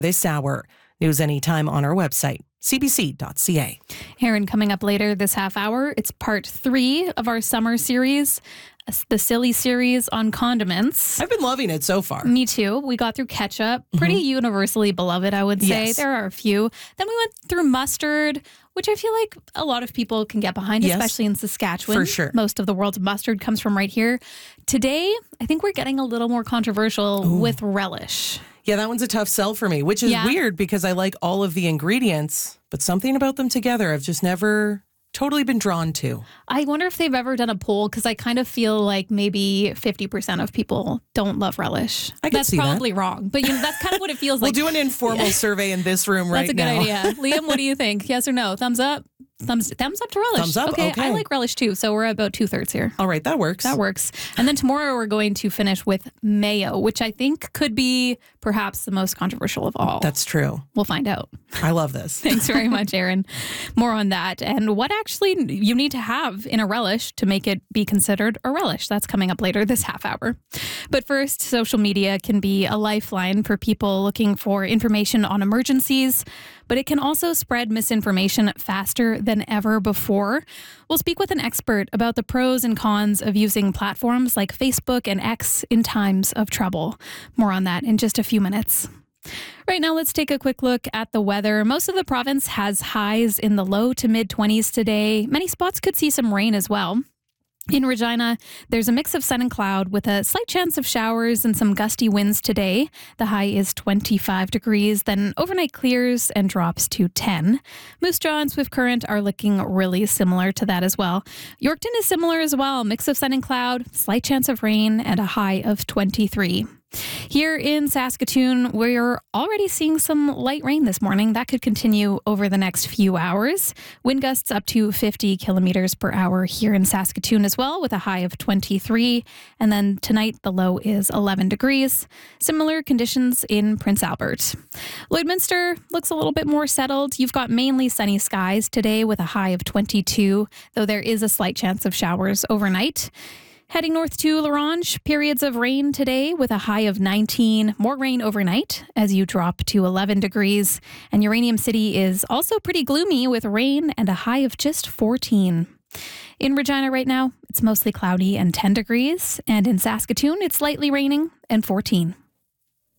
this hour. News anytime on our website, cbc.ca. Erin, coming up later this half hour, it's part 3 of our summer series, the silly series on condiments. I've been loving it so far. Me too. We got through ketchup, pretty universally beloved, I would say. Yes. There are a few. Then we went through mustard, which I feel like a lot of people can get behind, Yes. especially in Saskatchewan. For sure. Most of the world's mustard comes from right here. Today, I think we're getting a little more controversial with relish. Yeah, that one's a tough sell for me, which is weird because I like all of the ingredients, but something about them together I've just never totally been drawn to. I wonder if they've ever done a poll, because I kind of feel like maybe 50% of people don't love relish. I can see that. That's probably wrong, but that's kind of what it feels like. We'll do an informal survey in this room right now. That's a good idea. Liam, what do you think? Yes or no? Thumbs up? Thumbs up to relish. Thumbs up, okay. I like relish too, so we're about 2/3 here. All right, that works. That works. And then tomorrow we're going to finish with mayo, which I think could be perhaps the most controversial of all. That's true. We'll find out. I love this. Thanks very much, Erin. More on that and what actually you need to have in a relish to make it be considered a relish. That's coming up later this half hour. But first, social media can be a lifeline for people looking for information on emergencies, but it can also spread misinformation faster than ever before. We'll speak with an expert about the pros and cons of using platforms like Facebook and X in times of trouble. More on that in just a few minutes. Right now, let's take a quick look at the weather. Most of the province has highs in the low to mid-20s today. Many spots could see some rain as well. In Regina, there's a mix of sun and cloud with a slight chance of showers and some gusty winds today. The high is 25 degrees, then overnight clears and drops to 10. Moose Jaw and Swift Current are looking really similar to that as well. Yorkton is similar as well. Mix of sun and cloud, slight chance of rain, and a high of 23. Here in Saskatoon, we're already seeing some light rain this morning. That could continue over the next few hours. Wind gusts up to 50 kilometers per hour here in Saskatoon as well, with a high of 23. And then tonight, the low is 11 degrees. Similar conditions in Prince Albert. Lloydminster looks a little bit more settled. You've got mainly sunny skies today with a high of 22, though there is a slight chance of showers overnight. Heading north to La Ronge, periods of rain today with a high of 19. More rain overnight as you drop to 11 degrees. And Uranium City is also pretty gloomy with rain and a high of just 14. In Regina right now, it's mostly cloudy and 10 degrees. And in Saskatoon, it's lightly raining and 14.